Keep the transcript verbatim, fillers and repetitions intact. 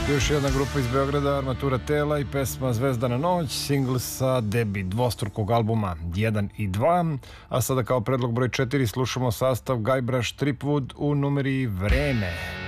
Još jedna grupa iz Beograda, Armatura tela i pesma Zvezdana noć, singl sa debi dvostrukog albuma jedan i dva, a sada kao predlog broj četiri slušamo sastav Guybrush Threepwood u numeri Vreme.